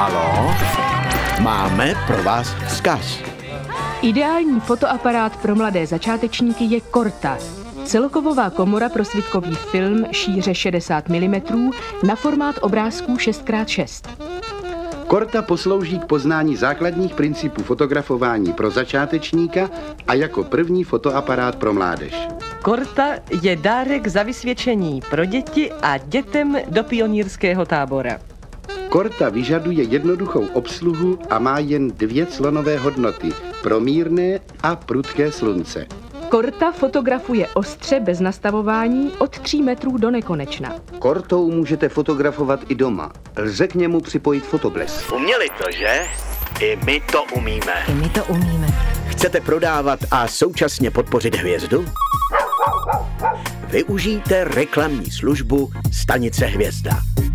Halo? Máme pro vás vzkaz. Ideální fotoaparát pro mladé začátečníky je Korta. Celokovová komora pro svitkový film šíře 60 mm na formát obrázků 6x6. Korta poslouží k poznání základních principů fotografování pro začátečníka a jako první fotoaparát pro mládež. Korta je dárek za vysvědčení pro děti a dětem do pionýrského tábora. Korta vyžaduje jednoduchou obsluhu a má jen 2 clonové hodnoty pro mírné a prudké slunce. Korta fotografuje ostře bez nastavování od 3 metrů do nekonečna. Kortou můžete fotografovat i doma. Lze k němu připojit fotoblesk. Uměli to, že? I my to umíme. Chcete prodávat a současně podpořit hvězdu? Využijte reklamní službu Stanice Hvězda.